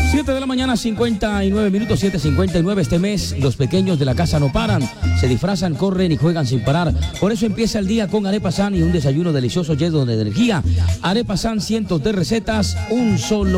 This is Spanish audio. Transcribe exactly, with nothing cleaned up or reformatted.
siete de la mañana, cincuenta y nueve minutos, siete cincuenta y nueve. Este mes los pequeños de la casa no paran, se disfrazan, corren y juegan sin parar. Por eso empieza el día con Arepa San y un desayuno delicioso lleno de energía. Arepa San, cientos de recetas, un solo